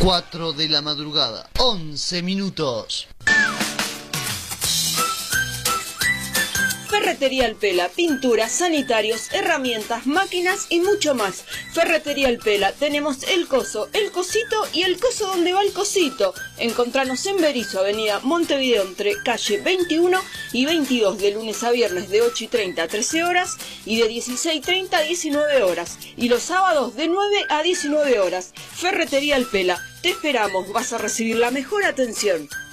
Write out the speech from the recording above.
4 de la madrugada, 11 minutos. Ferretería Alpela, pinturas, sanitarios, herramientas, máquinas y mucho más. Ferretería Alpela, tenemos el coso, el cosito y el coso donde va el cosito. Encontranos en Berisso, avenida Montevideo, entre calle 21 y 22, de lunes a viernes de 8:30 a 13 horas y de 16:30 a 19 horas. Y los sábados de 9 a 19 horas. Ferretería Alpela, te esperamos, vas a recibir la mejor atención.